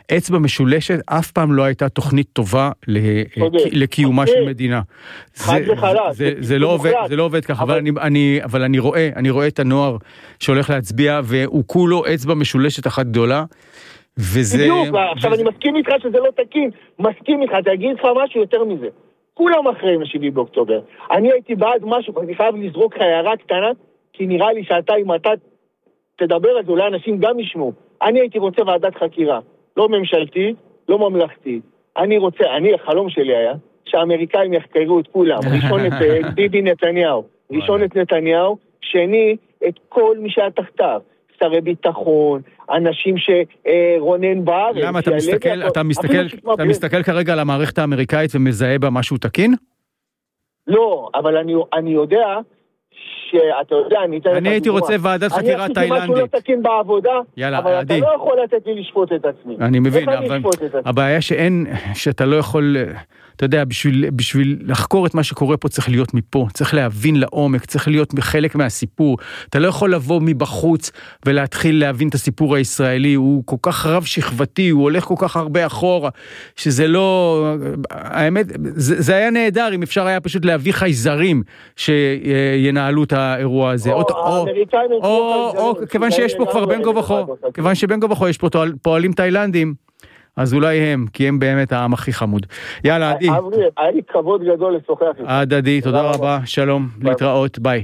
אצבע משולשת אף פעם לא הייתה תוכנית טובה לקיומה של מדינה. זה לא עובד ככה, אבל אני רואה את הנוער שהולך להצביע, והוא כולו אצבע משולשת אחת גדולה, בדיוק, עכשיו אני מסכים איתך שזה לא תקין, מסכים איתך, תגיד לך משהו יותר מזה. כולם אחראים ל7 באוקטובר. אני הייתי בעד משהו, אני חייב לזרוק לך הערה קטנה, כי נראה לי שאתה, אם אתה תדבר על זה, אולי אנשים גם ישמעו. אני הייתי רוצה ועדת חקירה, לא ממשלתית, לא ממלכתית. החלום שלי היה שהאמריקאים יחקרו את כולם. ראשון את ביבי נתניהו, ראשון את נתניהו, שני את כל מי שהיה תחתיו. שרי ביטחון, אנשים שרונן בארץ. למה אתה מסתכל כרגע על המערכת האמריקאית ומזהה בה משהו תקין? לא, אבל אני יודע שאתה יודע, אני הייתי רוצה ועדת חקירה תאילנדית. אני עשיתי משהו לא תקין בעבודה, אבל אתה לא יכול לתת לי לשפוט את עצמי. אני מבין, אבל הבעיה שאתה לא יכול, אתה יודע, בשביל לחקור את מה שקורה פה צריך להיות מפה, צריך להבין לעומק, צריך להיות חלק מהסיפור. אתה לא יכול לבוא מבחוץ ולהתחיל להבין את הסיפור הישראלי, הוא כל כך רב שכבתי, הוא הולך כל כך הרבה אחורה, שזה לא, האמת, זה היה נהדר אם אפשר היה פשוט להביא חייזרים שינהלו את האירוע הזה. או כיוון שיש פה כבר בין כה וכה יש פה פועלים תאילנדים, אז אולי הם, כי הם באמת העם הכי חמוד. יאללה, עדי. היה לי כבוד גדול לשוחח. עדי, תודה רבה, שלום, להתראות, ביי.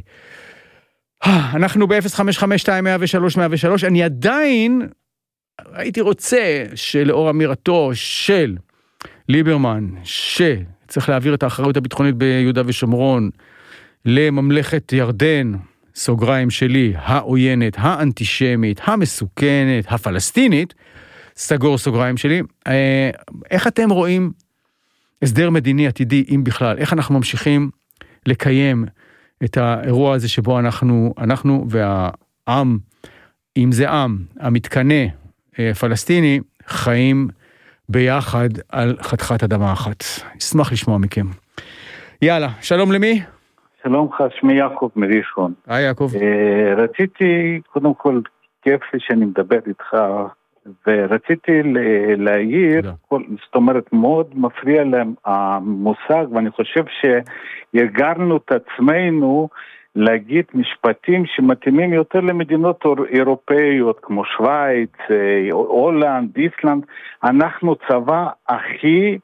אנחנו ב-055-200-103-103, אני עדיין הייתי רוצה שלאור אמירתו של ליברמן, שצריך להעביר את האחריות הביטחונית ביהודה ושומרון לממלכת ירדן, סוגריים שלי, העוינת, האנטישמית, המסוכנת, הפלסטינית, סגור סוגריים שלי, איך אתם רואים הסדר מדיני עתידי, אם בכלל, איך אנחנו ממשיכים לקיים את האירוע הזה שבו אנחנו והעם, אם זה עם, המתקנה פלסטיני, חיים ביחד על חתיכת אדמה אחת. אשמח לשמוע מכם. יאללה, שלום למי? שלום לך, שמי יעקב מראשון. היי יעקב. רציתי, קודם כל, כיף שאני מדבר איתך, ורציתי להעיר, זאת אומרת, מאוד מפריע להם המושג, ואני חושב שהרגרנו את עצמנו להגיד משפטים שמתאימים יותר למדינות אירופאיות, כמו שוויץ, הולנד, איסלנד. אנחנו צבא הכי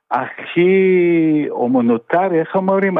הומניטרי, איך אומרים?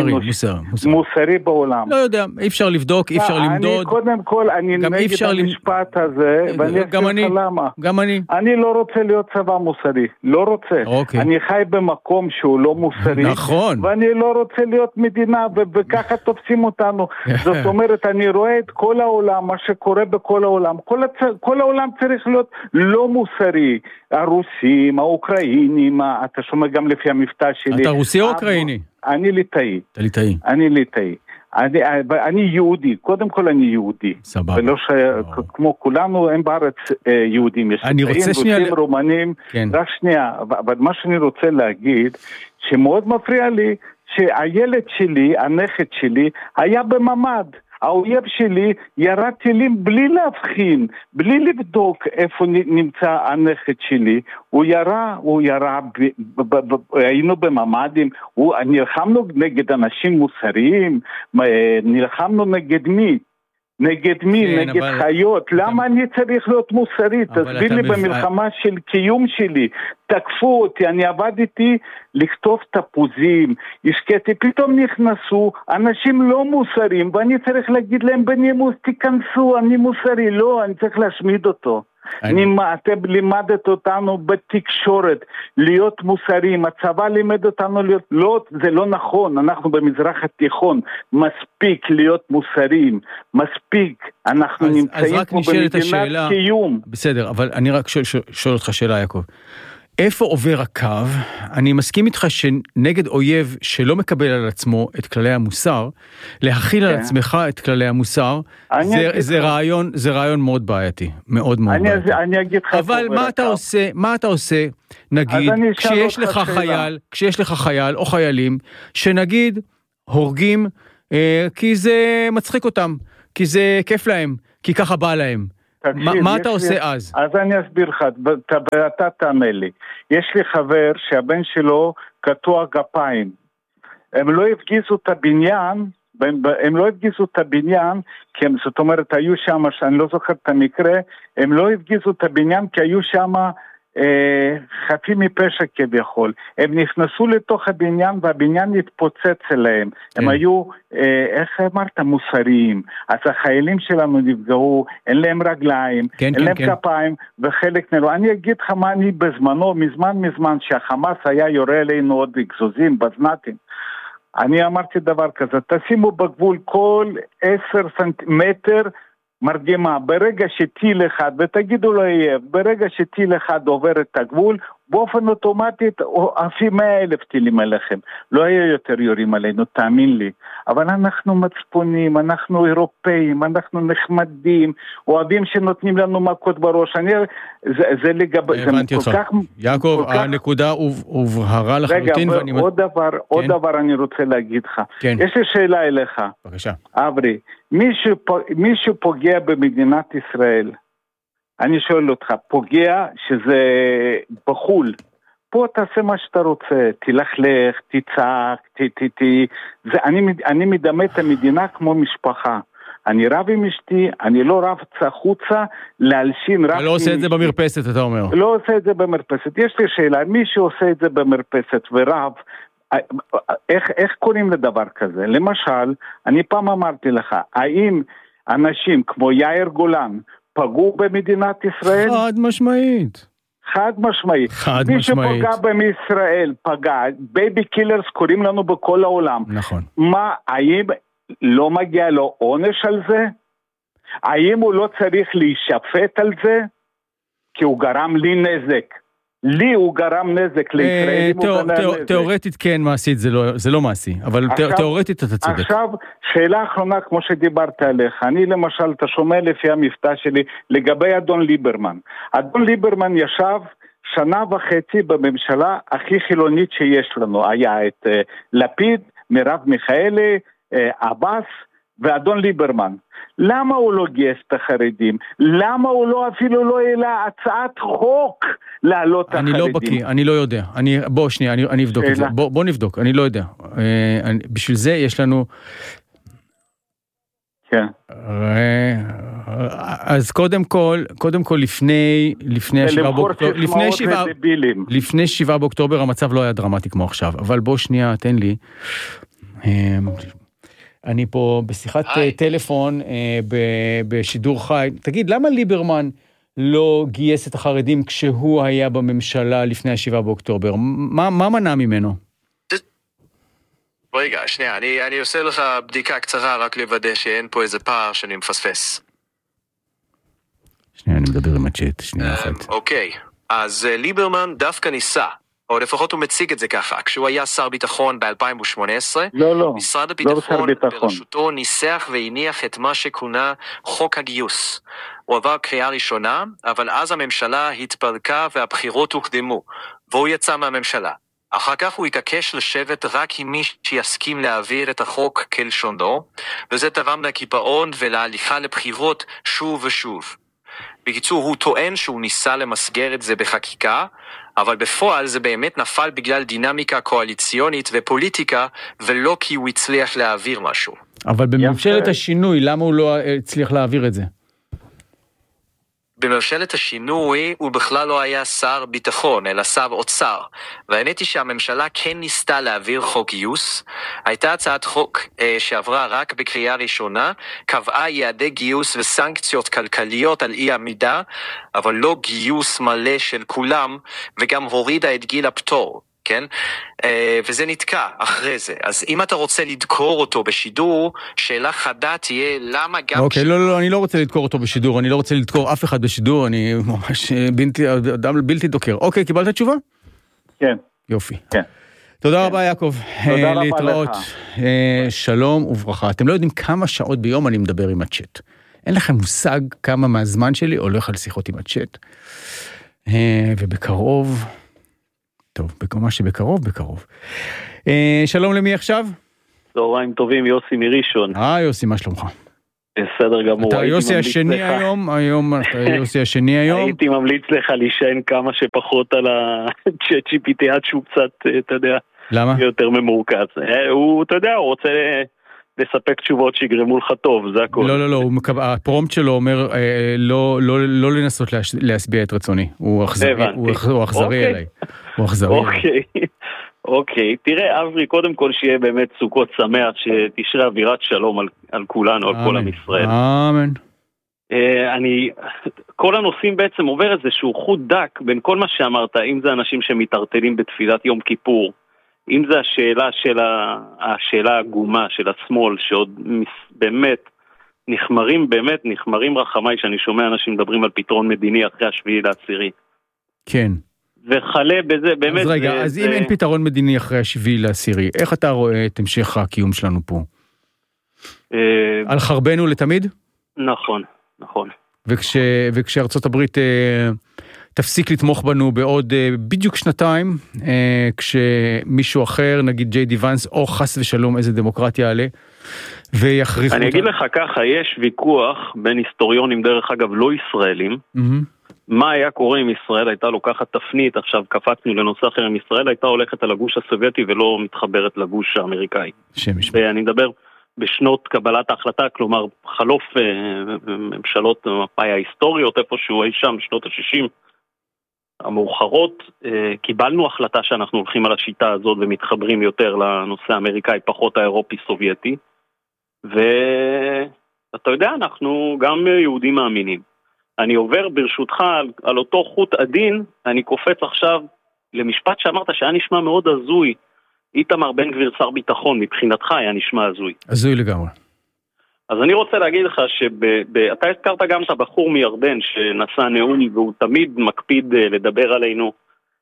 מוסרי בעולם. לא יודע, אי אפשר לבדוק, אי אפשר למדוד. קודם כל, אני נגד המשפט הזה, ואני אגיד לך למה. גם אני. אני לא רוצה להיות צבא מוסרי, לא רוצה. אני חי במקום שהוא לא מוסרי. נכון. ואני לא רוצה להיות מדינה, וככה תופסים אותנו. זאת אומרת, אני רואה את כל העולם, מה שקורה בכל העולם. כל העולם צריך להיות לא מוסרי. הרוסים, האוקראינים, אתה שומע גם לפי המבטא שלי. אתה רוסי או אוקראיני? אני ליטאי. אתה ליטאי. אני ליטאי. אני יהודי, קודם כל אני יהודי. סבבה. ולא כמו כולנו, אין בארץ יהודים. יש רוסים, רומנים. רק שנייה, אבל מה שאני רוצה להגיד, שמאוד מפריע לי, שהילד שלי, הנכד שלי, היה בממד. האויב שלי ירה טילים בלי להבחין, בלי לבדוק איפה נמצא הנכד שלי. הוא ירה, היינו בממדים, נלחמנו נגד אנשים מוסריים, נלחמנו נגד מי? נגד מי? נגד חיות. למה אני צריך להיות מוסרי? תסביר לי במלחמה של קיום שלי. תקפו אותי, אני עבדתי לכתוב תפוזים, השקעתי, פתאום נכנסו אנשים לא מוסריים, ואני צריך להגיד להם בנימוס, תיכנסו, אני מוסרי. לא, אני צריך להשמיד אותו. אתם לימדת אותנו בתקשורת להיות מוסריים, הצבא לימד אותנו להיות, לא, זה לא נכון, אנחנו במזרח התיכון, מספיק להיות מוסריים, מספיק, אנחנו נמצאים פה במדינת קיום. בסדר, אבל אני רק שואל אותך שאלה, יעקב. איפה עובר הקו? אני מסכים איתך שנגד אויב שלא מקבל על עצמו את כללי המוסר, להכיל על עצמך את כללי המוסר, זה רעיון מאוד בעייתי, מאוד מאוד בעייתי. אבל מה אתה עושה, נגיד, כשיש לך חייל או חיילים, שנגיד הורגים, כי זה מצחיק אותם, כי זה כיף להם, כי ככה בא להם. מה אתה עושה אז? אז אני אסביר לך, ואתה תענה לי. יש לי חבר שהבן שלו קטוע גפיים. הם לא הפגיזו את הבניין, כי הם, זאת אומרת, היו שם, שאני לא זוכר את המקרה, הם לא הפגיזו את הבניין כי היו שם חפים מפשע כביכול. הם נכנסו לתוך הבניין והבניין התפוצץ אליהם. הם היו, איך אמרת, מוסריים. אז החיילים שלנו נפגעו, אין להם רגליים, אין להם כפיים, וחלק נלו. אני אגיד לך מה אני בזמנו, מזמן, שהחמאס היה יורה עלינו עוד אגזוזים, בזנתים. אני אמרתי דבר כזה, תשימו בגבול כל 10 סנטימטר מרגמה, ברגע שטיל אחד, ותגידו לו יהיה, ברגע שטיל אחד עובר את הגבול, באופן אוטומטית, אפילו 100,000 טילים עליכם. לא היה יותר יורים עלינו, תאמין לי. אבל אנחנו מצפונים, אנחנו אירופאים, אנחנו נחמדים, אוהבים שנותנים לנו מכות בראש. זה לגבי... הבנתי אותך. יעקב, הנקודה הובהרה לחלוטין. רגע, עוד דבר אני רוצה להגיד לך. יש לי שאלה אליך. בבקשה. אברי, מישהו פוגע במדינת ישראל, אני שואל אותך, פוגע שזה בחול, פה תעשה מה שאתה רוצה, תלכלך, תצעק, אני מדמה את המדינה כמו משפחה. אני רב עם אשתי, אני לא רב צחוצה, להלשין רב... אתה לא עושה את זה במרפסת, אתה אומר. לא עושה את זה במרפסת. יש לי שאלה, מי שעושה את זה במרפסת ורב, איך קוראים לדבר כזה? למשל, אני פעם אמרתי לך, האם אנשים כמו יאיר גולן פגעו במדינת ישראל? חד משמעית. מי שפגע בישראל פגע. בייבי קילרס קוראים לנו בכל העולם. נכון. מה, האם לא מגיע לו עונש על זה? האם הוא לא צריך להישפט על זה? כי הוא גרם לי נזק. לי הוא גרם נזק, לישראלים הוא גרם נזק. תיאורטית כן, מעשית זה לא מעשי, אבל תיאורטית אתה צודק. עכשיו, שאלה אחרונה כמו שדיברת עליך, אני למשל, אתה שומע לפי המבטא שלי, לגבי אדון ליברמן. אדון ליברמן ישב 1.5 שנה בממשלה הכי חילונית שיש לנו, היה את לפיד, מרב מיכאלי, עבאס ואדון ליברמן. למה הוא לא גייס את החרדים? למה הוא לא אפילו לא העלה הצעת חוק להעלות את החרדים? אני לא בקיא, אני לא יודע. בוא שנייה, אני אבדוק את זה. בוא נבדוק, אני לא יודע. בשביל זה יש לנו... כן. אז קודם כל לפני 7 באוקטובר המצב לא היה דרמטי כמו עכשיו, אבל בוא שנייה, תן לי. אני פה בשיחת טלפון בשידור חי. תגיד, למה ליברמן לא גייס את החרדים כשהוא היה בממשלה לפני 7 באוקטובר? מה מנע ממנו? רגע, שנייה, אני עושה לך בדיקה קצרה רק לוודא שאין פה איזה פער שאני מפספס. שנייה, אני מדבר עם הצ'אט, שנייה אחת. אוקיי, אז ליברמן דווקא ניסה, או לפחות הוא מציג את זה ככה, כשהוא היה שר ביטחון ב-2018, משרד הביטחון בראשותו ניסח והניח את מה שכונה חוק הגיוס. הוא עבר קריאה ראשונה, אבל אז הממשלה התפרקה והבחירות הוקדמו, והוא יצא מהממשלה. אחר כך הוא התעקש לשבת רק עם מי שיסכים להעביר את החוק כלשונו, וזה תרם לקיפאון ולהליכה לבחירות שוב ושוב. בקיצור, הוא טוען שהוא ניסה למסגר את זה בחקיקה, אבל בפועל זה באמת נפל בגלל דינמיקה קואליציונית ופוליטיקה, ולא כי הוא הצליח להעביר משהו. אבל בממשלת השינוי, למה הוא לא הצליח להעביר את זה? בממשלת השינוי הוא בכלל לא היה שר ביטחון, אלא שר אוצר. והאמת היא שהממשלה כן ניסתה להעביר חוק גיוס. הייתה הצעת חוק שעברה רק בקריאה ראשונה, קבעה יעדי גיוס וסנקציות כלכליות על אי עמידה, אבל לא גיוס מלא של כולם, וגם הורידה את גיל הפטור. כן? וזה נתקע אחרי זה. אז אם אתה רוצה לדקור אותו בשידור, שאלה חדה תהיה למה גם... אוקיי, לא, אני לא רוצה לדקור אותו בשידור, אני לא רוצה לדקור אף אחד בשידור, אני ממש אדם בלתי דוקר. אוקיי, קיבלת תשובה? כן. יופי. כן. תודה רבה יעקב. תודה רבה להתראות. לך. שלום וברכה. אתם לא יודעים כמה שעות ביום אני מדבר עם הצ'אט. אין לכם מושג כמה מהזמן שלי הולך על שיחות עם הצ'אט. ובקרוב... טוב, ממש בקרוב. שלום למי עכשיו? צהריים טובים, יוסי מראשון. יוסי, מה שלומך? בסדר גמור. אתה יוסי השני היום, הייתי ממליץ לך להישען כמה שפחות על ה-ChatGPT עד שהוא קצת, אתה יודע, למה? יותר ממורכז. הוא, אתה יודע, הוא רוצה לספק תשובות שיגרמו לך טוב, זה הכל. לא, הפרומפט שלו אומר לא לנסות להסביע את רצוני, הוא אכזרי אליי. אוקיי, תראה אברי, קודם כל שיהיה באמת סוכות שמח, שתשרה אווירת שלום על כולנו, על כל עם ישראל. אמן. כל הנושאים בעצם עובר איזשהו חוט דק בין כל מה שאמרת, אם זה אנשים שמתערטלים בתפילת יום כיפור, אם זה השאלה העגומה של השמאל, שעוד באמת נחמרים רחמי, שאני שומע אנשים מדברים על פתרון מדיני אחרי 7/10. כן. וחלה בזה, באמת... אז רגע, אז אם אין פתרון מדיני אחרי 7/10, איך אתה רואה את המשך הקיום שלנו פה? על חרבנו לתמיד? נכון. וכשארצות הברית תפסיק לתמוך בנו בעוד בדיוק שנתיים, כשמישהו אחר, נגיד ג'יי די ונס, או חס ושלום איזה דמוקרטיה עלה, ויחריף אותה. אני אגיד לך ככה, יש ויכוח בין היסטוריונים, דרך אגב לא ישראלים, מה היה קורה אם ישראל הייתה לוקחת תפנית, עכשיו קפצנו לנושא אחר, אם ישראל הייתה הולכת על הגוש הסובייטי ולא מתחברת לגוש האמריקאי. ואני מדבר בשנות קבלת ההחלטה, כלומר חלוף ממשלות מפאי ההיסטוריות, איפשהו אי שם, שנות ה-60 המאוחרות, קיבלנו החלטה שאנחנו הולכים על השיטה הזאת ומתחברים יותר לנושא האמריקאי, פחות האירופי-סובייטי, ואתה יודע, אנחנו גם יהודים מאמינים. אני עובר ברשותך על אותו חוט עדין, אני קופץ עכשיו למשפט שאמרת שהיה נשמע מאוד הזוי, איתמר בן גביר שר ביטחון, מבחינתך היה נשמע הזוי. הזוי לגמרי. אז אני רוצה להגיד לך שאתה הזכרת גם את הבחור מירדן שנשא נאום, והוא תמיד מקפיד לדבר עלינו,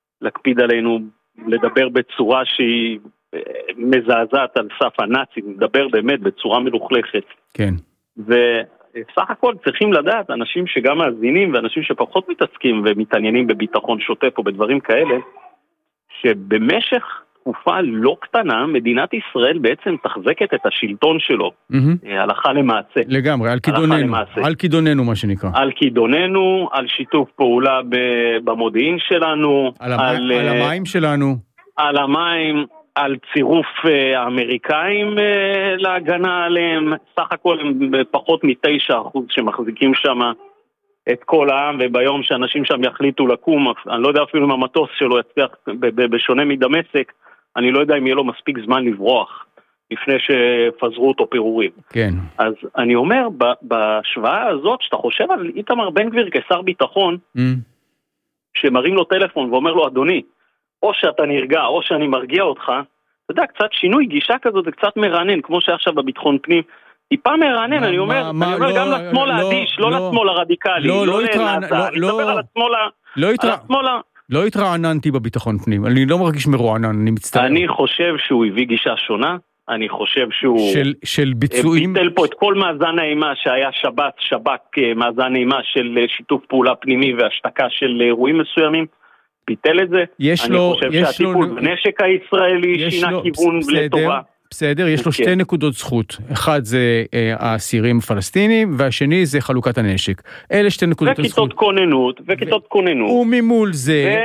לדבר בצורה שהיא מזעזעת על סף הנאצי, לדבר באמת בצורה מלוכלכת. כן. וסך הכל צריכים לדעת, אנשים שגם מאזינים ואנשים שפחות מתעסקים ומתעניינים בביטחון שוטף או בדברים כאלה, שבמשך תקופה לא קטנה, מדינת ישראל בעצם תחזקת את השלטון שלו, הלכה למעשה. לגמרי, על כידוננו מה שנקרא. על כידוננו, על שיתוף פעולה במודיעין שלנו, על המים שלנו. על המים, על צירוף האמריקאים להגנה עליהם, סך הכל הם פחות מ9% שמחזיקים שם את כל העם, וביום שאנשים שם יחליטו לקום, אני לא יודע אפילו אם המטוס שלו יצליח, בשונה מדמשק, אני לא יודע אם יהיה לו מספיק זמן לברוח, לפני שפזרו אותו פירורים. כן. אז אני אומר, בהשוואה הזאת, שאתה חושב על איתמר בן גביר כשר ביטחון, שמרים לו טלפון ואומר לו, אדוני, או שאתה נרגע, או שאני מרגיע אותך, אתה יודע, קצת שינוי גישה כזאת, זה קצת מרענן, כמו שעכשיו בביטחון פנים, טיפה מרענן, אני אומר גם לשמאל האדיש, לא לשמאל הרדיקלי, לא לנעשה, אני מדבר על השמאל לא התרעננתי בביטחון פנים, אני לא מרגיש מרוענן, אני מצטער. אני חושב שהוא הביא גישה שונה, אני חושב שהוא של ביצועים, ביטל פה את כל מאזן האימה שהיה שב"כ, מאזן אימה של שיתוף פעולה פנימי והשתקה של אירועים מסוימים, ביטל את זה. אני חושב שהטיפול בנשק הישראלי שינה כיוון לטובה. בסדר, יש לו שתי נקודות זכות. אחד זה האסירים הפלסטינים, והשני זה חלוקת הנשק. אלה שתי נקודות זכות. וכיתות כוננות. וממול זה,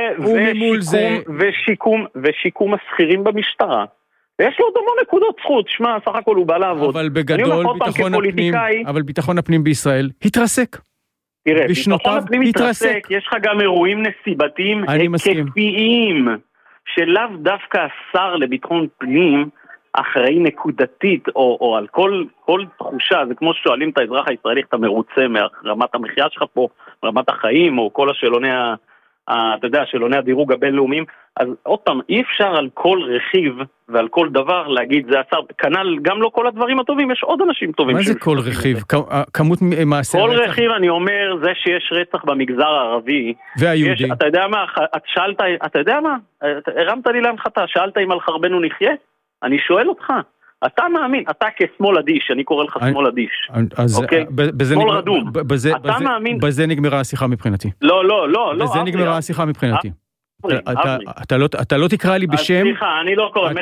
ושיקום הסחירים במשטרה. ויש לו עוד המון נקודות זכות. שמע, סך הכל הוא בא לעבוד. אבל ביטחון הפנים בישראל התרסק. תראה, ביטחון הפנים התרסק. יש לך גם אירועים נסיבתיים היקפיים, שלאו דווקא השר לביטחון פנים אחראי נקודתית, או על כל תחושה, זה כמו ששואלים את האזרח הישראלי, אתה מרוצה מרמת המחיה שלך פה, רמת החיים, או כל השאלוני, אתה יודע, שאלוני הדירוג הבינלאומיים, אז עוד פעם, אי אפשר על כל רכיב ועל כל דבר להגיד, זה עצר, כנ"ל גם לא כל הדברים הטובים, יש עוד אנשים טובים. מה זה כל רכיב? כמות מעשה כל רכיב, אני אומר, זה שיש רצח במגזר הערבי, והיהודי. אתה יודע מה, אתה יודע מה, הרמת לי להנחתה, שאלת אם על חרבנו נחיה? אני שואל אותך, אתה מאמין, אתה כשמאל אדיש, אני קורא לך שמאל אדיש, אוקיי? שמאל רדום, אתה מאמין? בזה נגמרה השיחה מבחינתי. לא. בזה נגמרה השיחה מבחינתי. אתה לא תקרא לי בשם, סליחה, אני לא קורא,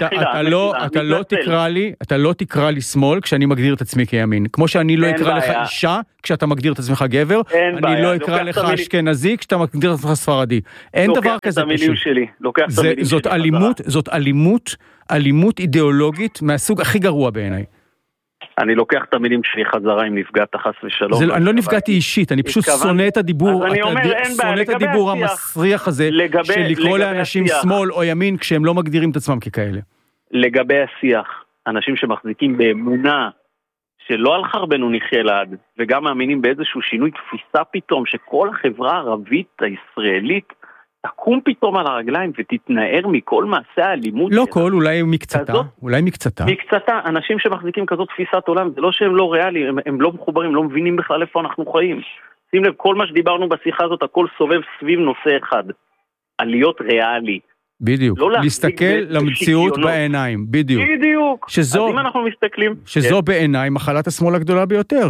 אתה לא תקרא לי שמאל כשאני מגדיר את עצמי כימין, כמו שאני לא אקרא לך אישה כשאתה מגדיר את עצמך גבר, אני לא אקרא לך אשכנזי כשאתה מגדיר את עצמך ספרדי, אין דבר כזה פשוט. זאת אלימות אידיאולוגית מהסוג הכי גרוע בעיניי. אני לוקח את המילים שלי חזרה אם נפגעת חס ושלום. אני לא נפגעתי אישית, אני פשוט שונא את הדיבור, שונא את הדיבור המסריח הזה, של לקרוא לאנשים שמאל או ימין כשהם לא מגדירים את עצמם ככאלה. לגבי השיח, אנשים שמחזיקים באמונה שלא על חרבנו נחיה לעד, וגם מאמינים באיזשהו שינוי תפיסה פתאום, שכל החברה הערבית הישראלית תקום פתאום על הרגליים ותתנער מכל מעשה האלימות. לא כל, אולי מקצתה. מקצתה, אנשים שמחזיקים כזאת תפיסת עולם, זה לא שהם לא ריאליים, הם לא מחוברים, לא מבינים בכלל איפה אנחנו חיים. שים לב, כל מה שדיברנו בשיחה הזאת, הכל סובב סביב נושא אחד. עליות ריאלי. בדיוק, לא להסתכל למציאות בעיניים, בדיוק. אז אם אנחנו מסתכלים... שזו בעיניי מחלת השמאל הגדולה ביותר,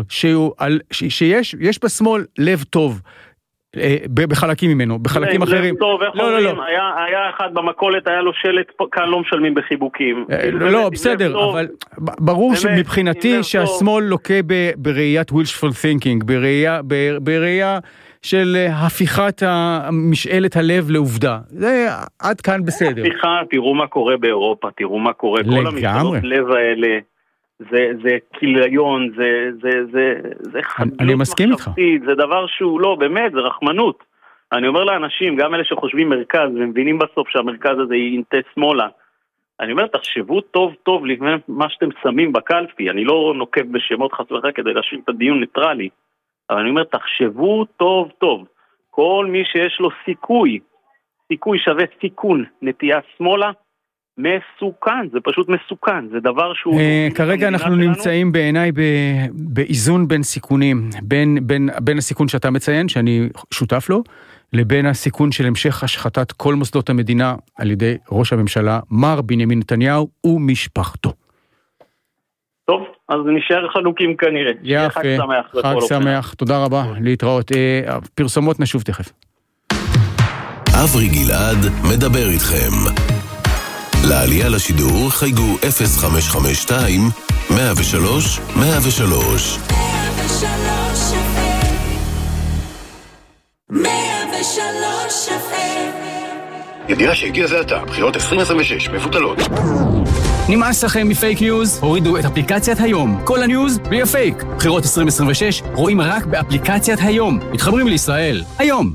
שיש בשמאל לב טוב, בחלקים ממנו, בחלקים אחרים. לא. היה אחד במקולת, היה לו שלט, כאן לא משלמים בחיבוקים. לא, בסדר, אבל ברור שמבחינתי שהשמאל לוקה בראיית wishful thinking, בראייה של הפיכת משאלת הלב לעובדה. זה עד כאן בסדר. תראו מה קורה באירופה, תראו מה קורה. כל המשאלות לב האלה. זה כיליון, זה אני מסכים איתך. זה דבר שהוא לא, באמת, זה רחמנות. אני אומר לאנשים, גם אלה שחושבים מרכז, ומבינים בסוף שהמרכז הזה ינטה שמאלה. אני אומר, תחשבו טוב לפני מה שאתם שמים בקלפי. אני לא נוקב בשמות חס וחלילה כדי להשאיר את הדיון ניטרלי. אבל אני אומר, תחשבו טוב. כל מי שיש לו סיכוי שווה סיכון, נטייה שמאלה, מסוכן, זה פשוט מסוכן, זה דבר שהוא... כרגע אנחנו נמצאים בעיניי באיזון בין סיכונים, בין הסיכון שאתה מציין, שאני שותף לו, לבין הסיכון של המשך השחתת כל מוסדות המדינה על ידי ראש הממשלה, מר בנימין נתניהו ומשפחתו. טוב, אז נשאר חלוקים כנראה. יפה, חג שמח, תודה רבה, להתראות. פרסומות נשוב תכף. אברי גלעד מדבר איתכם. לעלייה לשידור חייגו 0552 103 103. 103 ידיעה שהגיע זה עתה, בחירות 2026 מבוטלות. נמאס לכם מפייק ניוז? הורידו את אפליקציית היום. כל הניוז בלי הפייק. בחירות 2026 רואים רק באפליקציית היום. מתחברים לישראל. היום.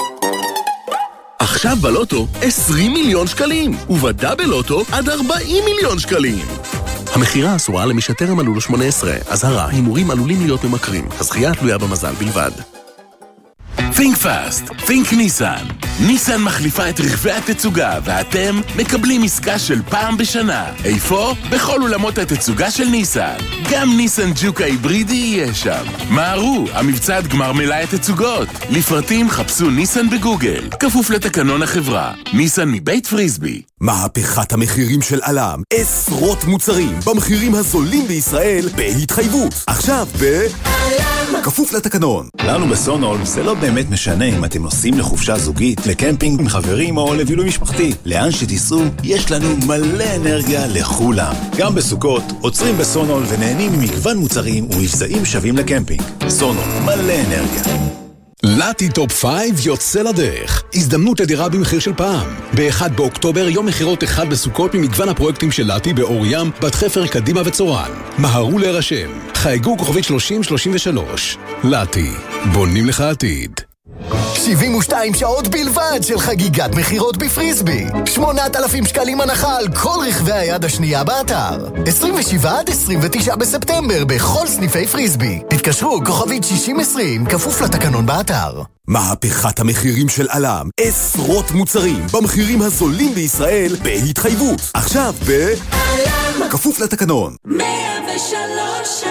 עכשיו בלוטו 20 מיליון שקלים, ובדאבל לוטו עד 40 מיליון שקלים. המחירה אסורה למי שטרם מלאו לו 18. אזהרה, הימורים עלולים להיות ממכרים. הזכייה תלויה במזל בלבד. Think Fast, Think ניסן. ניסן מחליפה את רכבי התצוגה, ואתם מקבלים עסקה של פעם בשנה. איפה? בכל אולמות התצוגה של ניסן. גם ניסן ג'וק ההיברידי יהיה שם. מהרו, המבצע עד גמר מלאי התצוגות. לפרטים חפשו ניסן בגוגל. כפוף לתקנון החברה. ניסן מבית פריסבי. מהפכת המחירים של אלם. עשרות מוצרים במחירים הזולים בישראל בהתחייבות. עכשיו אלם. כפוף לתקנון. לנו בסונול זה לא באמת משנה אם אתם נוסעים לחופשה זוגית, לקמפינג עם חברים או לבילוי משפחתי. לאן שתיסעו, יש לנו מלא אנרגיה לכולם. גם בסוכות, עוצרים בסונול ונהנים ממגוון מוצרים ומבצעים שווים לקמפינג. סונול, מלא אנרגיה. לטי טופ 5 יוצא לדרך. הזדמנות לדירה במחיר של פעם. ב-1 באוקטובר יום מחירות אחד בסוכות ממגוון הפרויקטים של לטי באור ים, בת חפר, קדימה וצורן. מהרו להירשם. חייגו כוכבית 3033. לטי, בונים לך עתיד. 72 שעות בלבד של חגיגת מחירות בפריסבי. 8,000 שקלים הנחה על כל רכבי היד השנייה באתר. 27 עד 29 בספטמבר בכל סניפי פריסבי. התקשרו כוכבית 6020 כפוף לתקנון באתר. מהפכת המחירים של אלם. עשרות מוצרים במחירים הזולים בישראל בהתחייבות. עכשיו אלם. כפוף לתקנון. 103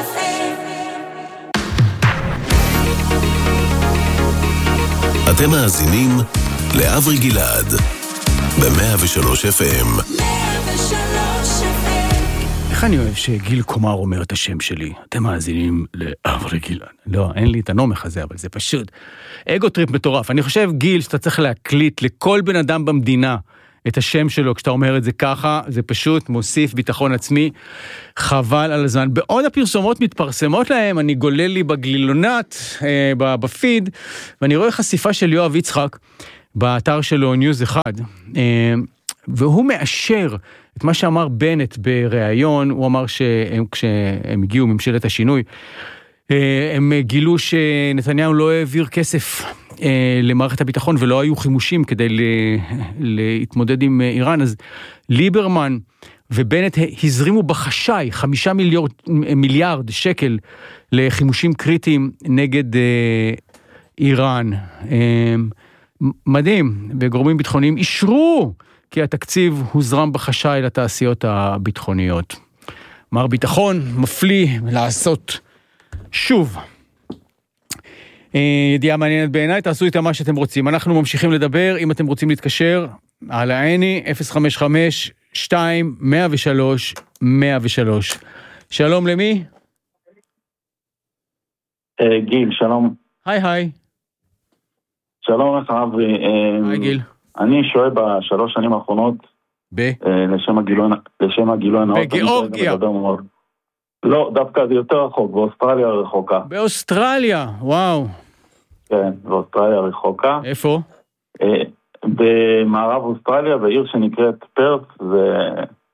אתם מאזינים לאברי גלעד ב-103 FM. 103 FM איך אני אוהב שגיל קומר אומר את השם שלי? אתם מאזינים לאברי גילן. לא, אין לי את הנומך הזה, אבל זה פשוט אגו טריפ מטורף. אני חושב, גיל, שאתה צריך להקליט לכל בן אדם במדינה את השם שלו, כשאתה אומר את זה ככה, זה פשוט מוסיף ביטחון עצמי, חבל על הזמן. בעוד הפרסומות מתפרסמות להם, אני גולל לי בגלילונת, בפיד, ואני רואה חשיפה של יואב יצחק, באתר שלו, ניוז 1, והוא מאשר את מה שאמר בנט בראיון. הוא אמר שכשהם הגיעו ממשלת השינוי, הם גילו שנתניהו לא העביר כסף למערכת הביטחון, ולא היו חימושים כדי להתמודד עם איראן. אז ליברמן ובנט הזרימו בחשאי 5 מיליארד שקל לחימושים קריטיים נגד איראן. מדהים, וגורמים ביטחוניים אישרו כי התקציב הוזרם בחשאי לתעשיות הביטחוניות. מר ביטחון מפליא לעשות שוב. ידיעה מעניינת בעיניי, תעשו איתה מה שאתם רוצים. אנחנו ממשיכים לדבר, אם אתם רוצים להתקשר, על העני, 055-2-103-103. שלום למי? גיל, שלום. היי. שלום לך אברי. היי גיל. אני שוהה בשלוש שנים האחרונות לשם הגילוי הנאות. בגיאורגיה. לא, דווקא זה יותר רחוק, באוסטרליה הרחוקה. באוסטרליה, וואו. כן, באוסטרליה הרחוקה. איפה? במערב אוסטרליה, בעיר שנקראת פרס, זה...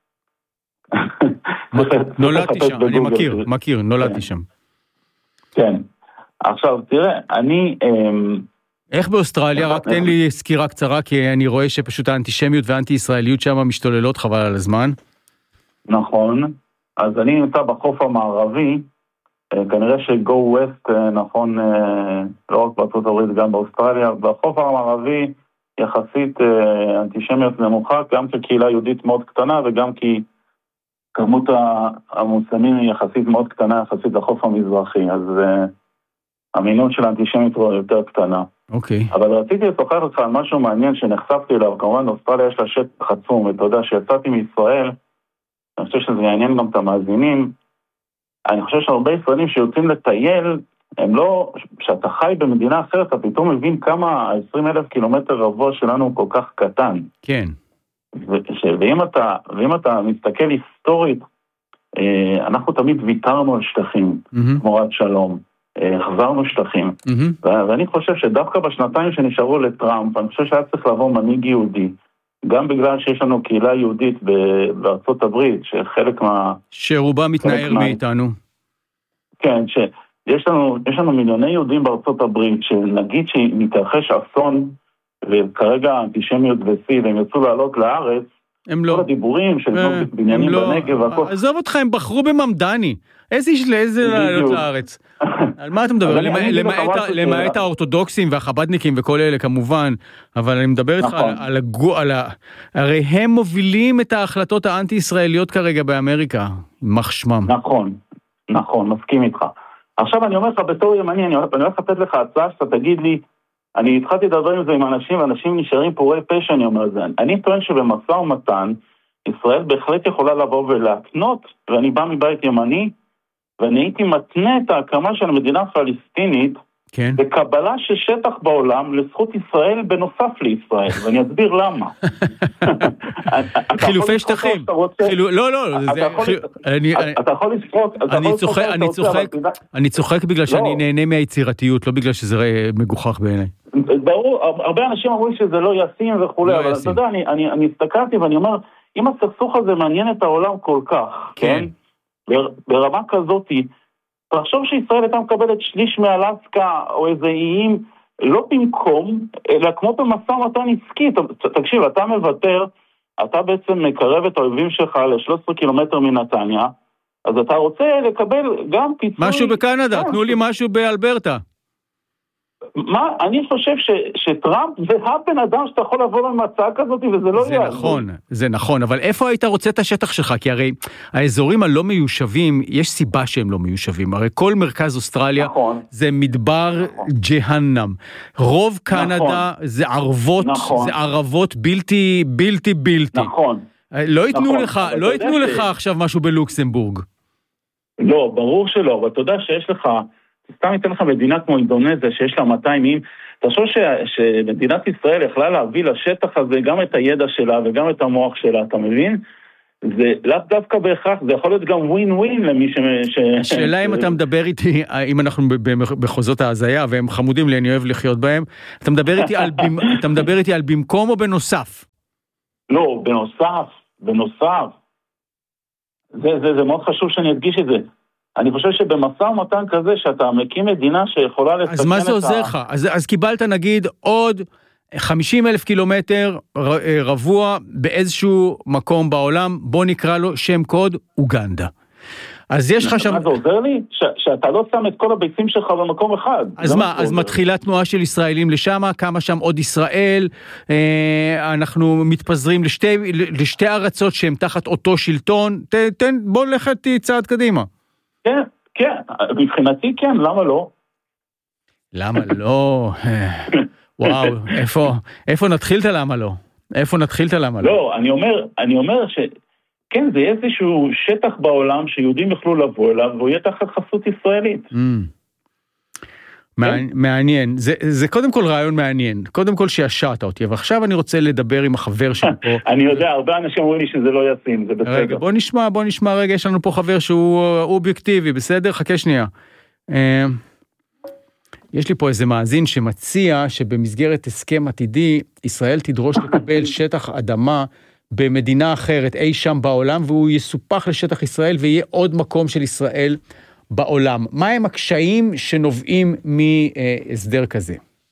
נולדתי שם, אני מכיר, נולדתי שם. כן. עכשיו, תראה, אני... איך באוסטרליה? רק תן לי סקירה קצרה, כי אני רואה שפשוט האנטישמיות והאנטי-ישראליות שם משתוללות, חבל על הזמן. נכון. אז אני נמצא בחוף המערבי, כנראה ש-Go West נכון, לא רק בארצות הברית, גם באוסטרליה. בחוף המערבי יחסית אנטישמיות נמוכה, גם כקהילה יהודית מאוד קטנה, וגם כי כמות המוסלמים היא יחסית מאוד קטנה, יחסית לחוף המזרחי. אז המינות של האנטישמיות יותר קטנה. אוקיי. אבל רציתי לשוחח לך על משהו מעניין שנחשפתי אליו. כמובן, אוסטרליה יש לה שטח עצום, ואתה יודע, שיצאתי מישראל, אני חושב שזה יעניין גם את המאזינים. אני חושב שהרבה ישראלים שיוצאים לטייל, הם לא, כשאתה חי במדינה אחרת, אתה פתאום מבין כמה 20,000 קילומטר רבוע שלנו הוא כל כך קטן. כן. ואם אתה מסתכל היסטורית, אנחנו תמיד ויתרנו על שטחים, תמורת שלום. חזרנו שטחים. ואני חושב שדווקא בשנתיים שנשארו לטראמפ, אני חושב שהיה צריך לבוא מנהיג יהודי, גם בגלל שיש לנו קהילה יהודית בארצות הברית, שחלק שרובה מתנער מאיתנו. כן, שיש לנו מיליוני יהודים בארצות הברית, שנגיד שמתרחש אסון, וכרגע האנטישמיות בסי, והם יצאו לעלות לארץ, כל הדיבורים של בניינים בנגב, עזוב אותך, הם בחרו בממדני. איזה לעלות לארץ? על מה אתה מדבר? למעט האורתודוקסים והחבדניקים וכל אלה כמובן, אבל אני מדבר איתך על הרי הם מובילים את ההחלטות האנטי-ישראליות כרגע באמריקה, יימח שמם. נכון, מסכים איתך. עכשיו אני אומר לך בתור ימני, אני הולך לתת לך הצעה שאתה תגיד לי, אני התחלתי לדבר עם זה עם אנשים, ואנשים נשארים פורי פשע, אני אומר זה. אני טוען שבמשא ומתן, ישראל בהחלט יכולה לבוא ולהקנות, ואני בא מבית ימני, ואני הייתי מתנה את ההקמה של המדינה הפלסטינית, כן. בקבלה של שטח בעולם לזכות ישראל בנוסף לישראל, ואני אסביר למה. חילופי שטחים. אתה יכול לספוק. אני צוחק בגלל שאני נהנה מהיצירתיות, לא בגלל שזה מגוחך בעיניי. ברור, הרבה אנשים אומרים שזה לא ישים וכו', אבל אתה יודע, אני הסתכלתי ואני אומר, אם הסכסוך הזה מעניין את העולם כל כך, כן? ברמה כזאת, תחשוב שישראל הייתה מקבלת שליש מאלסקה או איזה איים, לא במקום, אלא כמו במשא ומתן עסקי. תקשיב, אתה מוותר, אתה בעצם מקרב את האויבים שלך ל-13 קילומטר מנתניה, אז אתה רוצה לקבל גם פיצוי... משהו בקנדה, תנו לי משהו באלברטה. מה? אני חושב שטראמפ זה הבן אדם שאתה יכול לבוא למצאה כזאת וזה לא יעזור. זה נכון, אבל איפה היית רוצה את השטח שלך? כי הרי האזורים הלא מיושבים, יש סיבה שהם לא מיושבים. הרי כל מרכז אוסטרליה זה מדבר ג'הנם. רוב קנדה זה ערבות, זה ערבות בלתי. נכון. לא ייתנו לך עכשיו משהו בלוקסמבורג. לא, ברור שלא, אבל אתה יודע שיש לך, סתם ייתן לך מדינה כמו אינדונזיה, שיש לה 200 אימים, תחשוב שמדינת ישראל יכלה להביא לשטח הזה גם את הידע שלה וגם את המוח שלה, אתה מבין? זה לאו דווקא בהכרח, זה יכול להיות גם ווין ווין למי השאלה אם אתה מדבר איתי, אם אנחנו בחוזות ההזיה, והם חמודים לי, אני אוהב לחיות בהם, אתה מדבר איתי על במקום או בנוסף? לא, בנוסף. זה מאוד חשוב שאני אדגיש את זה. אני חושב שבמשא ומתן כזה, שאתה מקים מדינה שיכולה לסכן את אז מה זה עוזר לך? אז קיבלת נגיד עוד 50,000 קילומטר רבוע באיזשהו מקום בעולם, בוא נקרא לו שם קוד אוגנדה. אז יש לך שם... מה זה עוזר לי? שאתה לא שם את כל הביצים שלך במקום אחד. אז מה? אז מתחילה תנועה של ישראלים לשם, כמה שם עוד ישראל, אנחנו מתפזרים לשתי ארצות שהן תחת אותו שלטון, בוא נלכת צעד קדימה. כן, מבחינתי כן, למה לא? למה לא? וואו, איפה נתחיל את הלמה לא? לא, אני אומר כן, זה איזשהו שטח בעולם שיהודים יוכלו לבוא אליו, והוא יהיה תחת חסות ישראלית. מעניין, זה קודם כל רעיון מעניין, קודם כל שישעת אותי, ועכשיו אני רוצה לדבר עם החבר שלי פה. אני יודע, הרבה אנשים אומרים לי שזה לא ישים, זה בסדר. רגע, בוא נשמע רגע, יש לנו פה חבר שהוא אובייקטיבי, בסדר? חכה שנייה. יש לי פה איזה מאזין שמציע שבמסגרת הסכם עתידי, ישראל תדרוש לקבל שטח אדמה במדינה אחרת, אי שם בעולם, והוא יסופח לשטח ישראל, ויהיה עוד מקום של ישראל בעולם. מה הם הקשיים שנובעים מהסדר כזה?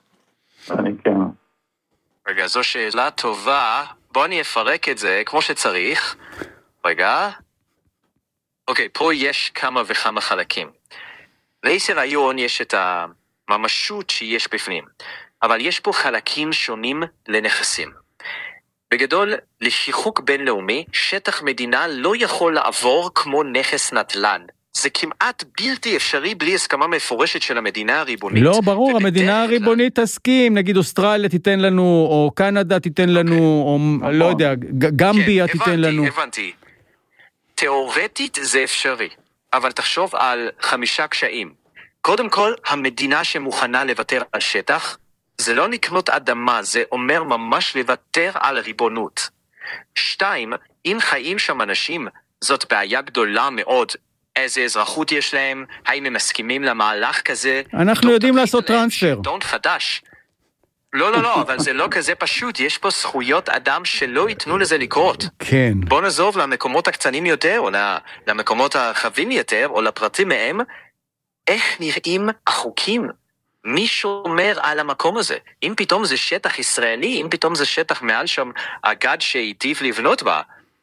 רגע, זו שאלה טובה. בוא אני אפרק את זה כמו שצריך. רגע. אוקיי, פה יש כמה וכמה חלקים. לאיזה רעיון יש את הממשות שיש בפנים. אבל יש פה חלקים שונים לנכסים. בגדול, לשיחוק בינלאומי, שטח מדינה לא יכול לעבור כמו נכס נדל"ן. זה כמעט בלתי אפשרי בלי הסכמה מפורשת של המדינה הריבונית. לא, ברור, המדינה הריבונית תסכים, נגיד אוסטרליה תיתן לנו, או קנדה תיתן לנו, או לא יודע, גמביה תיתן לנו. הבנתי. תיאורטית זה אפשרי, אבל תחשוב על 5 קשיים. קודם כל, המדינה שמוכנה לוותר על שטח, זה לא לקנות אדמה, זה אומר ממש לוותר על ריבונות. 2, אם חיים שם אנשים, זאת בעיה גדולה מאוד. איזה אזרחות יש להם? האם הם מסכימים למהלך כזה? אנחנו יודעים לעשות טרנספר. שלטון חדש. לא, אבל זה לא כזה פשוט. יש פה זכויות אדם שלא ייתנו לזה לקרות. כן. בוא נעזוב למקומות הקטנים יותר, או למקומות הרחבים יותר, או לפרטים מהם. איך נראים החוקים? מי שומר על המקום הזה? אם פתאום זה שטח ישראלי, אם פתאום זה שטח מעל שם אגד שהיטיב לבנות בה,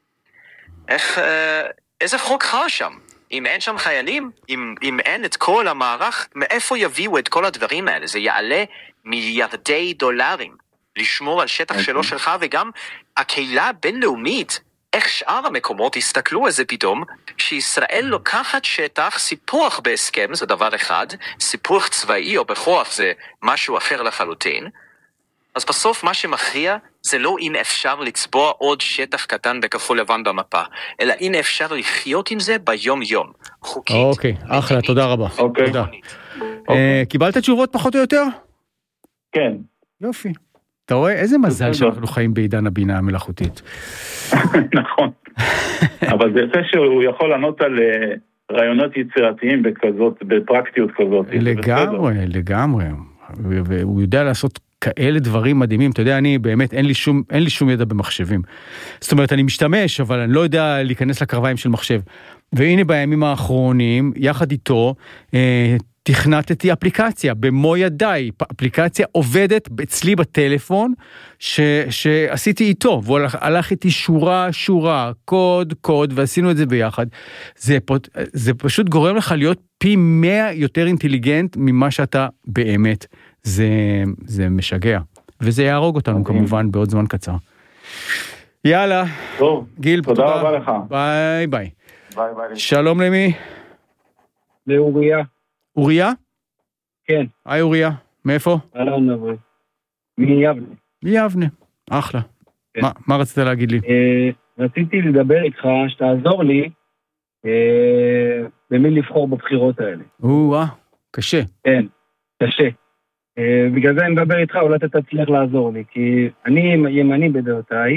איזה חוק חל שם? אם אין שם חיילים, אם אין את כל המערך, מאיפה יביאו את כל הדברים האלה? זה יעלה מיליארדי דולרים לשמור על שטח שלו שלך, וגם הקהילה הבינלאומית, איך שאר המקומות הסתכלו על זה פתאום, שישראל לוקחת שטח, סיפוח בהסכם, זה דבר אחד, סיפוח צבאי או בכוח זה משהו אחר לחלוטין, אז בסוף מה שמכריע זה לא אם אפשר לצבוע עוד שטח קטן בכחול לבן במפה, אלא אם אפשר לחיות עם זה ביום יום, חוקית. אוקיי, אחלה, תודה רבה. תודה. קיבלת תשובות פחות או יותר? כן. יופי. אתה רואה איזה מזל שאנחנו חיים בעידן הבינה המלאכותית. נכון. אבל זה יפה שהוא יכול לענות על רעיונות יצירתיים בפרקטיות כזאת. לגמרי. והוא יודע לעשות כאלה דברים מדהימים. אתה יודע, אני באמת, אין לי שום ידע במחשבים. זאת אומרת, אני משתמש, אבל אני לא יודע להיכנס לקרביים של מחשב. והנה בימים האחרונים, יחד איתו, תכנתתי אפליקציה במו ידיי, אפליקציה עובדת אצלי בטלפון שעשיתי איתו, והוא הלך איתי שורה, קוד, ועשינו את זה ביחד. זה פשוט גורם לך להיות פי 100 יותר אינטליגנט ממה שאתה באמת. זה משגע, וזה יהרוג אותנו כמובן בעוד זמן קצר. יאללה, טוב, גיל, תודה רבה לך. ביי. ביי. שלום למי? לאוריה. אוריה? כן. היי אוריה, מאיפה? מיבנה. מיבנה, אחלה. כן. מה רצית להגיד לי? רציתי לדבר איתך, שתעזור לי במי לבחור בבחירות האלה. קשה. כן, קשה. בגלל זה אני מדבר איתך, אולי אתה תצליח לעזור לי, כי אני ימני בדעותיי.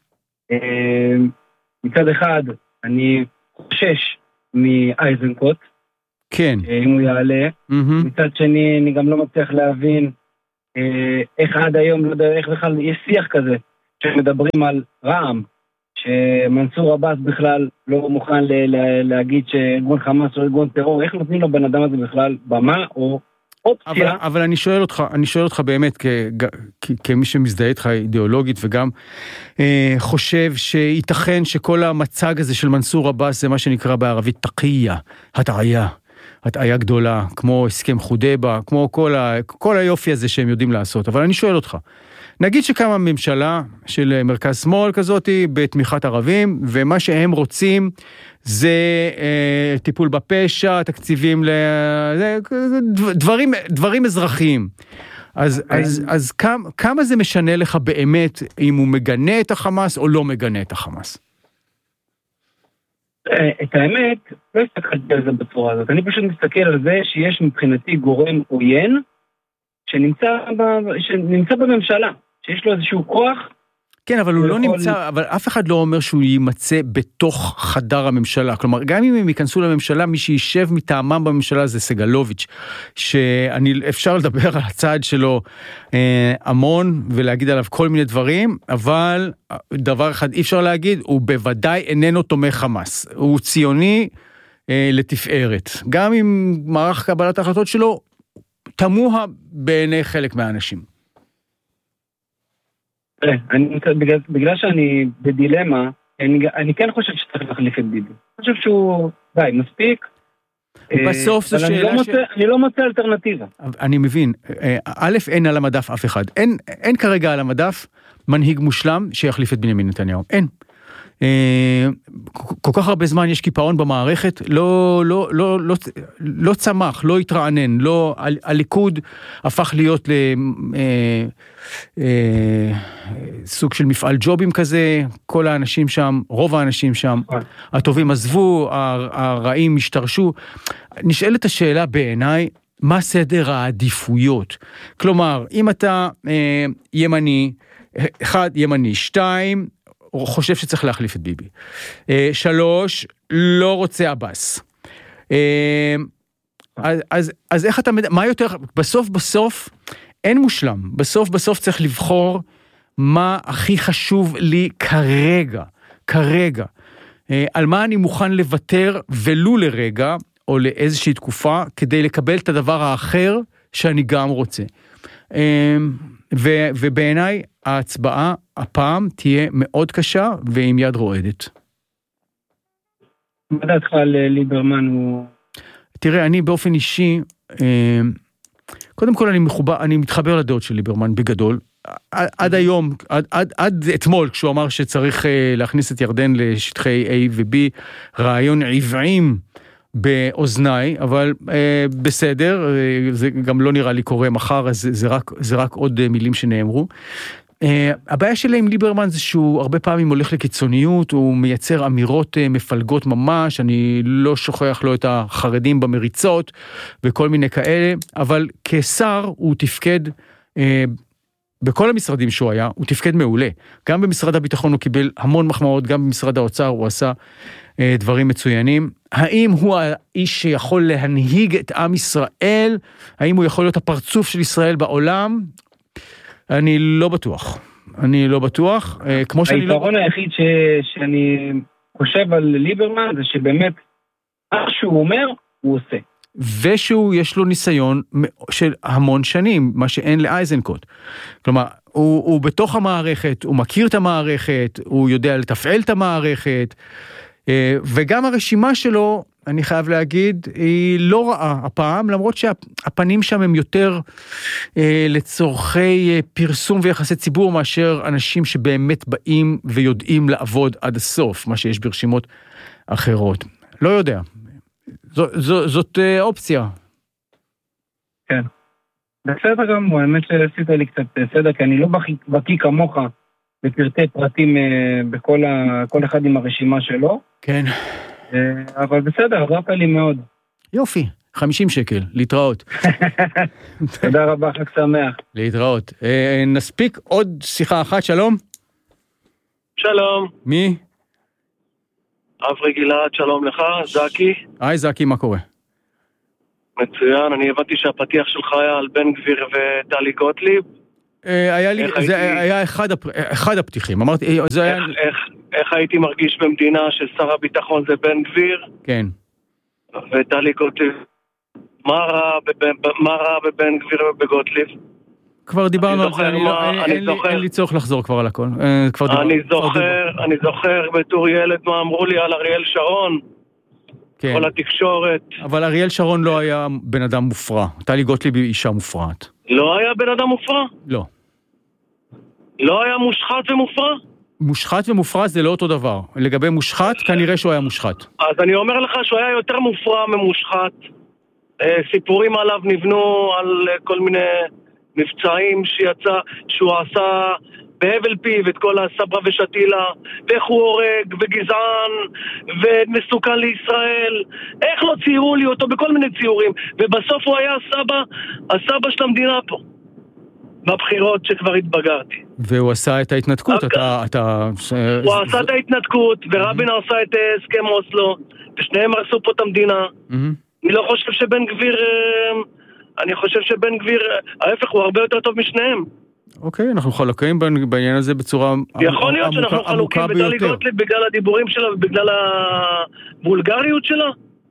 מצד אחד, אני חושש מאייזנקוט. כן. אם הוא יעלה. מצד שני, אני גם לא מצליח להבין איך עד היום, לא יודע, איך בכלל יש שיח כזה, שמדברים על רע"מ, שמנסור עבאס בכלל לא מוכן להגיד שארגון חמאס או ארגון טרור, איך נותנים לו בן אדם הזה בכלל במה או אופציה? אבל אני שואל אותך באמת, כמי שמזדהה איתך אידיאולוגית, וגם חושב שייתכן שכל המצג הזה של מנסור עבאס, זה מה שנקרא בערבית תקיה, הטעיה גדולה, כמו הסכם חודבה, כמו כל היופי הזה שהם יודעים לעשות. אבל אני שואל אותך, נגיד שקמה ממשלה של מרכז שמאל כזאת, בתמיכת ערבים, ומה שהם רוצים זה טיפול בפשע, תקציבים דברים אזרחיים. אז כמה זה משנה לך באמת אם הוא מגנה את החמאס או לא מגנה את החמאס? את האמת, לא הסתכלתי על זה בצורה הזאת. אני פשוט מסתכל על זה שיש מבחינתי גורם עוין שנמצא בממשלה, שיש לו איזשהו כוח. כן, אבל הוא לא נמצא, אבל אף אחד לא אומר שהוא יימצא בתוך חדר הממשלה. כלומר, גם אם הם ייכנסו לממשלה, מי שישב מטעמם בממשלה זה סגלוביץ', שאפשר לדבר על הצעד שלו המון, ולהגיד עליו כל מיני דברים, אבל דבר אחד אי אפשר להגיד, הוא בוודאי איננו תומך חמאס. הוא ציוני לתפארת. גם אם מערך קבלת ההחלטות שלו, תמוה בעיני חלק מהאנשים. בגלל שאני בדילמה, אני כן חושב שצריך להחליף את ביבי. אני חושב שהוא די, מספיק. בסוף זו שאלה אני לא מוצא אלטרנטיבה. אני מבין. א', אין על המדף אף אחד. אין כרגע על המדף מנהיג מושלם שיחליף את בנימין נתניהו. אין. כל כך הרבה זמן יש קיפאון במערכת, לא צמח, לא התרענן, לא, הליכוד הפך להיות סוג של מפעל ג'ובים כזה, כל האנשים שם, רוב האנשים שם, הטובים עזבו, הרעים השתרשו. נשאלת השאלה בעיניי, מה סדר העדיפויות? כלומר, אם אתה ימני, אחד ימני, שתיים, חושב שצריך להחליף את ביבי. 3, לא רוצה עבאס. אז איך אתה, מה יותר, בסוף, אין מושלם. בסוף צריך לבחור מה הכי חשוב לי כרגע. על מה אני מוכן לוותר ולו לרגע, או לאיזושהי תקופה, כדי לקבל את הדבר האחר שאני גם רוצה. ובעיניי ההצבעה הפעם תהיה מאוד קשה ועם יד רועדת. מה דעתך על ליברמן? תראה, אני באופן אישי, קודם כל אני מתחבר לדעות של ליברמן בגדול. עד היום, עד אתמול, כשהוא אמר שצריך להכניס את ירדן לשטחי A ו-B, רעיון עיוועים באוזניי, אבל בסדר, זה גם לא נראה לי קורה מחר, אז זה רק עוד מילים שנאמרו. הבעיה שלה עם ליברמן זה שהוא הרבה פעמים הולך לקיצוניות, הוא מייצר אמירות מפלגות ממש, אני לא שוכח לו את החרדים במריצות וכל מיני כאלה, אבל כשר הוא תפקד בכל המשרדים שהוא היה, הוא תפקד מעולה. גם במשרד הביטחון הוא קיבל המון מחמאות, גם במשרד האוצר הוא עשה דברים מצוינים. האם הוא האיש שיכול להנהיג את עם ישראל? האם הוא יכול להיות הפרצוף של ישראל בעולם? אני לא בטוח. היתרון היחיד שאני חושב על ליברמן זה שבאמת מה שהוא אומר, הוא עושה. ושהוא יש לו ניסיון של המון שנים, מה שאין לאייזנקוט. כלומר, הוא בתוך המערכת, הוא מכיר את המערכת, הוא יודע לתפעל את המערכת, וגם הרשימה שלו, אני חייב להגיד, היא לא רעה הפעם, למרות שהפנים שם הם יותר לצורכי פרסום ויחסי ציבור, מאשר אנשים שבאמת באים ויודעים לעבוד עד הסוף, מה שיש ברשימות אחרות. לא יודע. זאת אופציה. כן. בסדר גם, האמת שעשית לי קצת סדר, כי אני לא בקיא כמוך בפרטי פרטים בכל אחד עם הרשימה שלו. כן. אבל בסדר, עזרת לי מאוד. יופי, 50 שקל, להתראות. תודה רבה, חג שמח. להתראות. נספיק עוד שיחה אחת, שלום. שלום. מי? אברי גלעד, שלום לך, זקי. היי זקי, מה קורה? מצוין, אני הבנתי שהפתיח שלך היה על בן גביר וטלי גוטליב. זה היה אחד הפתיחים, אמרתי, זה היה... איך הייתי מרגיש במדינה ששר הביטחון זה בן גביר? כן. וטלי גוטליב, מה רע בבן גביר ובגוטליב? כבר דיברנו על זה, אין לי צורך לחזור כבר על הכל. אני זוכר בתור ילד מה אמרו לי על אריאל שרון, כל התקשורת. אבל אריאל שרון לא היה בן אדם מופרע, טלי גוטליב היא אישה מופרעת. לא היה בן אדם מופרע? לא. לא היה מושחת ומופרע? מושחת ומופרע זה לא אותו דבר. לגבי מושחת, כנראה שהוא היה מושחת. אז אני אומר לך שהוא היה יותר מופרע ממושחת. סיפורים עליו נבנו על כל מיני מבצעים שהוא עשה בהבל פיו את כל הסברה ושתילה, ואיך הוא הורג וגזען ומסוכן לישראל. איך לא ציירו לי אותו בכל מיני ציורים, ובסוף הוא היה הסבא של המדינה פה. בבחירות שכבר התבגרתי. והוא עשה את ההתנתקות, הוא עשה את ההתנתקות, ורבין עשה את הסכם אוסלו, ושניהם הרסו פה את המדינה. אני לא חושב שבן גביר, אני חושב שבן גביר, ההפך הוא הרבה יותר טוב משניהם. אוקיי, אנחנו חלוקים בעניין הזה בצורה עמוקה ביותר. יכול להיות שאנחנו חלוקים בטלי גוטליב בגלל הדיבורים שלה ובגלל הבולגריות שלה.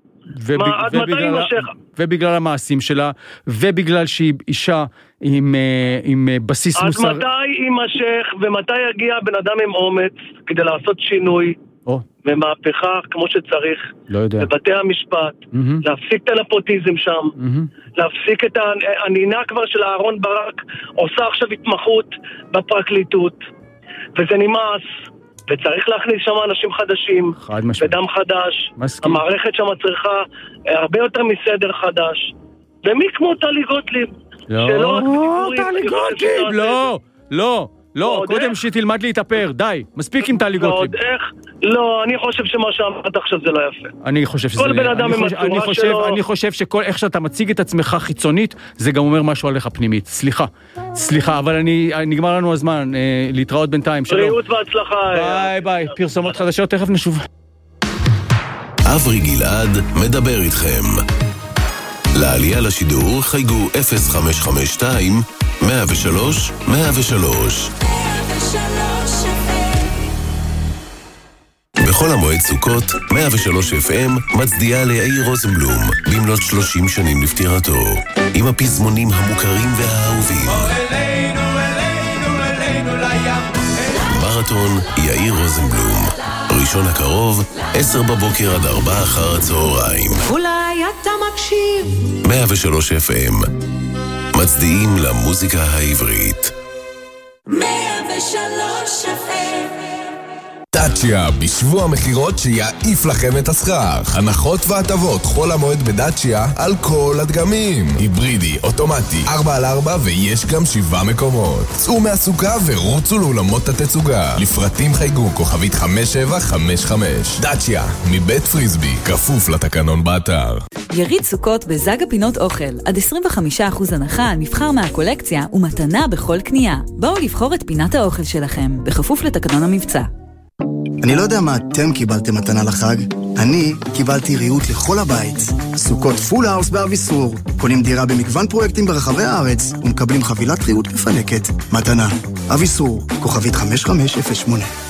ובגלל המעשים שלה, ובגלל שהיא אישה עם בסיס מוסר. אז מתי יימשך ומתי יגיע בן אדם עם אומץ כדי לעשות שינוי ומהפכה כמו שצריך בבתי המשפט, להפסיק את הנפוטיזם שם, להפסיק את הנינה כבר של אהרון ברק, עושה עכשיו התמחות בפרקליטות, וזה נמאס. וצריך להכניס שם אנשים חדשים, ודם חדש. מסכים. המערכת שם צריכה הרבה יותר מסדר חדש. ומי כמו טלי גוטליב? לא, טלי גוטליב, לא, קודם שתלמד להתאפר, די, מספיק עם טלי גוטליב. לא, אני חושב שמה שאמרת עכשיו זה לא יפה. אני חושב שזה... כל בן אדם עם הצורה שלו... אני חושב שכל איך שאתה מציג את עצמך חיצונית, זה גם אומר משהו עליך פנימית. סליחה, אבל נגמר לנו הזמן, להתראות בינתיים, שלום. בריאות והצלחה. ביי, פרסומות חדשות, תכף נשוב. אברי גלעד מדבר איתכם. לעלייה לשידור חייגו 0552 103 103. בכל המועד סוכות, 103 FM מצדיעה ליאיר רוזנבלום במלאת 30 שנים לפטירתו, עם הפזמונים המוכרים והאהובים. מרתון יאיר רוזנבלום, ראשון הקרוב, 10 בבוקר עד 4 אחר הצהריים. אולי אתה מקשיב. 103 FM מצדיעים למוזיקה העברית. 103 FM. דאצ'יה, בשבוע המחירות שיעיף לכם את הסכך. הנחות והטבות חול המועד בדאצ'יה על כל הדגמים. היברידי, אוטומטי, 4x4 ויש גם 7 מקומות. צאו מהסוכה ורוצו לאולמות התצוגה. לפרטים חייגו כוכבית 5755. דאצ'יה, מבית פריסבי, כפוף לתקנון באתר. יריד סוכות בזג הפינות אוכל. עד 25% הנחה על מבחר מהקולקציה ומתנה בכל קנייה. בואו לבחור את פינת האוכל שלכם, בכפוף לתקנון המבצע. אני לא יודע מה אתם קיבלתם מתנה לחג, אני קיבלתי ריהוט לכל הבית. סוכות פול האוס באביסור. קונים דירה במגוון פרויקטים ברחבי הארץ ומקבלים חבילת ריהוט מפנקת. מתנה. אביסור, כוכבית 5508.